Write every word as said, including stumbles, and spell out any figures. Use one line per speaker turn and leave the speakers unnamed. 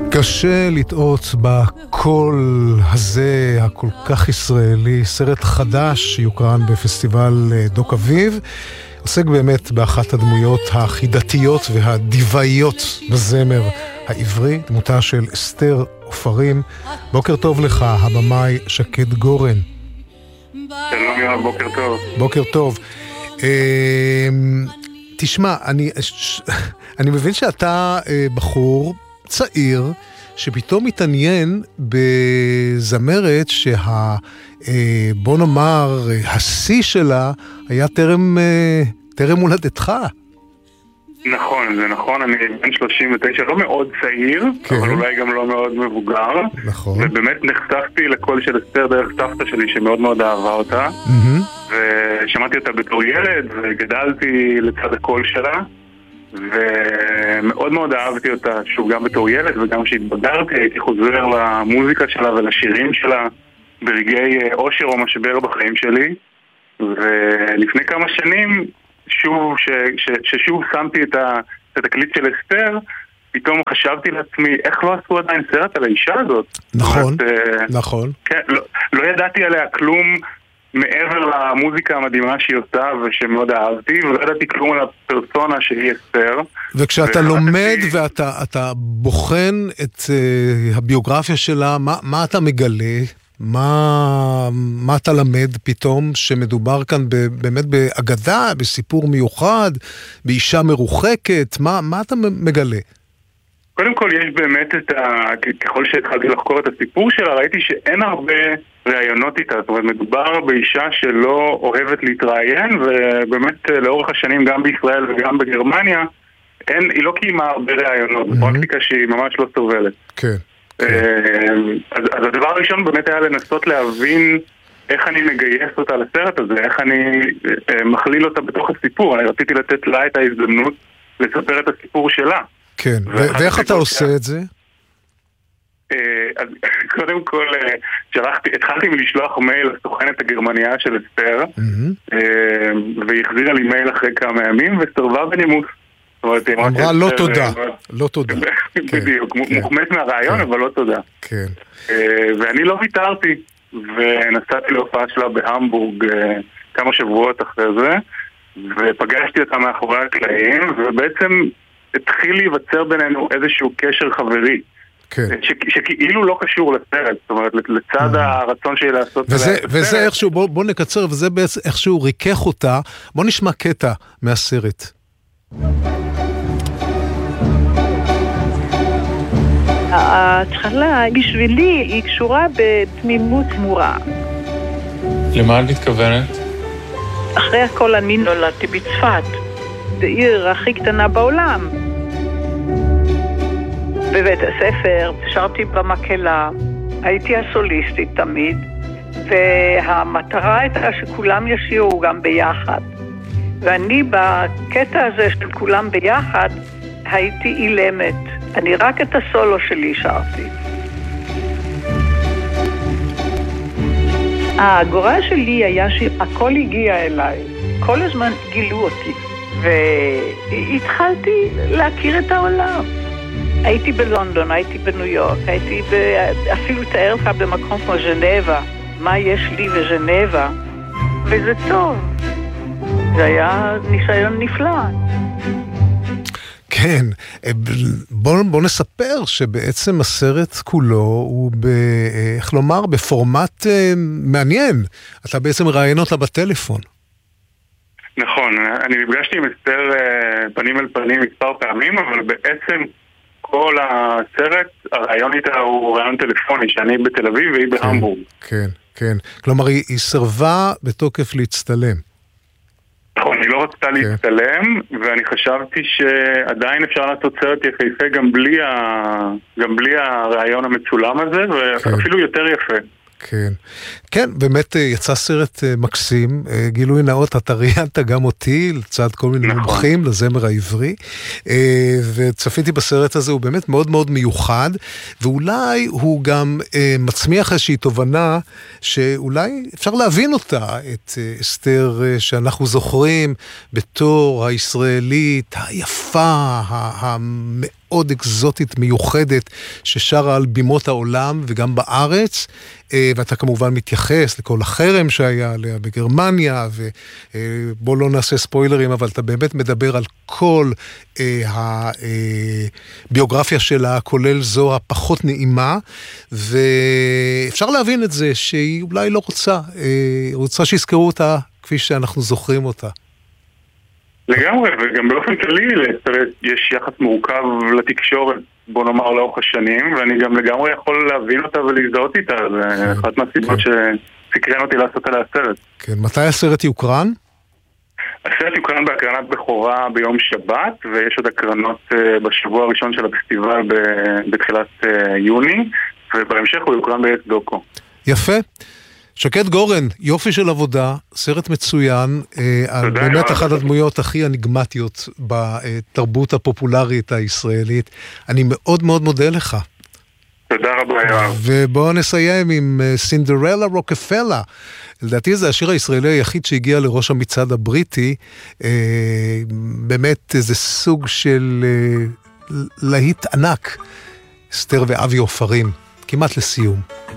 קשה לטעות בקול הזה הכל כך ישראלי, סרט חדש שיוקרן בפסטיבל דוק אביב, עוסק באמת באחת הדמויות החידתיות והדיוואיות בזמר העברי, דמותה של אסתר עופרים. בוקר טוב לך, הבמאי שקד גורן.
שלום יואב, בוקר טוב.
בוקר טוב. תשמע, אני, אני מבין שאתה בחור צעיר שפתאום מתעניין בזמרת שה, בוא נאמר, השיא שלה היה טרם, טרם הולדתך.
נכון, זה נכון, אני בן שלושים ותשע, לא מאוד צעיר, כן. אבל אולי גם לא מאוד מבוגר.
נכון.
ובאמת נחשפתי לקול של אסתר דרך סבתא שלי שמאוד מאוד אהבה אותה.
Mm-hmm.
ושמעתי אותה בתור ילד, וגדלתי לצד הקול שלה. ומאוד מאוד אהבתי אותה, שוב, גם בתור ילד וגם כשהתבגרתי, הייתי חוזר למוזיקה שלה ולשירים שלה ברגעי אושר או משבר בחיים שלי. ולפני כמה שנים, שוב, ש, ש, ששוב שמתי את התקליט של אסתר, פתאום חשבתי לעצמי, איך לא עשו עדיין סרט על האישה הזאת?
נכון,
זאת,
נכון.
כן, לא, לא ידעתי עליה כלום מעבר למוזיקה המדהימה שהיא עושה ושמאוד אהבתי, ולא ידעתי כלום על הפרסונה שהיא אסתר.
וכשאתה לומד ואתה אתה בוחן את uh, הביוגרפיה שלה, מה, מה אתה מגלה? מה, מה אתה למד פתאום שמדובר כאן ב, באמת באגדה, בסיפור מיוחד, באישה מרוחקת? מה, מה אתה מגלה?
קודם כל יש באמת את ה... ככל שהתחלתי לחקור את הסיפור שלה, ראיתי שאין הרבה ראיונות איתה. זאת אומרת, מדובר באישה שלא אוהבת להתראיין, ובאמת לאורך השנים גם בישראל וגם בגרמניה, אין, היא לא קיימה הרבה ראיונות. זו פרקטיקה שהיא ממש לא סובלת.
כן.
אז, אז הדבר הראשון באמת היה לנסות להבין איך אני מגייס אותה לסרט הזה, איך אני מכליל אותה בתוך הסיפור. אני רציתי לתת לה את ההזדמנות לספר את הסיפור שלה.
כן, ואיך אתה עושה את זה?
אז קודם כל, שלחתי, התחלתי מלשלוח מייל לסוכנת הגרמניה של אסתר, והיא החזירה לי מייל אחרי כמה ימים, וסרבה בנימוס.
אמרה לא תודה, לא תודה.
בדיוק, מוחמאת מהרעיון, אבל לא תודה.
כן.
ואני לא ויתרתי, ונסעתי להופעה שלה בהמבורג כמה שבועות אחרי זה, ופגשתי אותה מאחורי הקלעים, ובעצם התחיל להיווצר בינינו איזשהו קשר חברי.
כן.
שכאילו לא קשור לסרט, זאת אומרת, לצד הרצון שלי לעשות
וזה, וזה איכשהו, בוא, בוא נקצר, וזה בעצם איכשהו ריכך אותה. בוא נשמע קטע מהסרט.
ההתחלה בשבילי היא קשורה בתמימות מורה.
למה את מתכוונת?
אחרי הכל אני נולדתי בצפת, בעיר הכי קטנה בעולם. בבית הספר שרתי במקהלה, הייתי הסוליסטית תמיד, והמטרה הייתה שכולם ישירו גם ביחד. ואני בקטע הזה של כולם ביחד הייתי אילמת. אני רק את הסולו שלי שרתי. הגורל שלי היה שהכל הגיע אליי. כל הזמן גילו אותי. והתחלתי להכיר את העולם. הייתי בלונדון, הייתי בניו יורק, הייתי ב... אפילו תאר לך במקום כמו ז'נבה. מה יש לי בז'נבה? וזה טוב. זה היה ניסיון נפלא.
כן, בוא, בוא נספר שבעצם הסרט כולו הוא ב, איך לומר, בפורמט מעניין. אתה בעצם ראיין אותה בטלפון.
נכון, אני נפגשתי עם אסתר פנים אל פנים מספר פעמים, אבל בעצם כל הסרט, הרעיון איתה הוא רעיון טלפוני, שאני בתל אביב והיא
כן,
בהמבורג.
כן, כן. כלומר, היא, היא סרבה בתוקף להצטלם.
נכון, היא לא רצתה להצטלם, ואני חשבתי שעדיין אפשר לעשות סרט יפהפה גם בלי, ה... גם בלי הרעיון המצולם הזה, ואפילו יותר יפה.
כן, כן, באמת יצא סרט מקסים, גילוי נאות, אתה ראיינת גם אותי לצד כל מיני מומחים לזמר העברי, וצפיתי בסרט הזה, הוא באמת מאוד מאוד מיוחד, ואולי הוא גם מצמיח איזושהי תובנה, שאולי אפשר להבין אותה, את אסתר שאנחנו זוכרים בתור הישראלית היפה, מאוד אקזוטית מיוחדת ששרה על בימות העולם וגם בארץ, ואתה כמובן מתייחס לכל החרם שהיה עליה בגרמניה, ובוא לא נעשה ספוילרים, אבל אתה באמת מדבר על כל הביוגרפיה שלה, כולל זו הפחות נעימה, ואפשר להבין את זה שהיא אולי לא רוצה, רוצה שיזכרו אותה כפי שאנחנו זוכרים אותה.
לגמרי, וגם באופן כללי לסרט יש יחס מורכב לתקשורת, בוא נאמר לאורך השנים, ואני גם לגמרי יכול להבין אותה ולהזדהות איתה, זה אחת מהסיבות שסקרן אותי לעשות עליה הסרט.
כן, מתי הסרט יוקרן?
הסרט יוקרן בהקרנת בכורה ביום שבת, ויש עוד הקרנות בשבוע הראשון של הפסטיבל בתחילת יוני, ובהמשך הוא יוקרן באס דוקו.
יפה. שקד גורן, יופי של עבודה, סרט מצוין, באמת אחת הדמויות הכי אניגמטיות בתרבות הפופולרית הישראלית. אני מאוד מאוד מודה לך.
תודה רבה, יואב.
ובואו נסיים עם סינדרלה רוקפלה. לדעתי זה השיר הישראלי היחיד שהגיע לראש המצעד הבריטי. באמת זה סוג של להיט ענק. אסתר ואבי עופרים, כמעט לסיום.